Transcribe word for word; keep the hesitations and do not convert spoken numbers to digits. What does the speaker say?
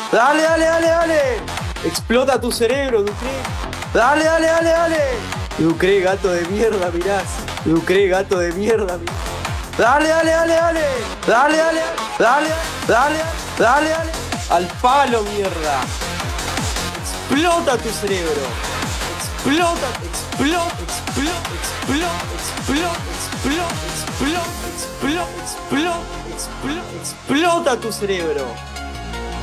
Dale, dale, dale, dale. Explota tu cerebro, Ducre. Dale, dale, dale, dale. Ducre, gato de mierda, mirás. Ducre, gato de mierda, mirás. Dale, dale, dale, dale. Dale, dale, dale, dale, dale, dale. Al palo, mierda. Explota tu cerebro. Explota, explota, explota, explota, explota, explota, explota, explota, explota, explota, explota tu cerebro.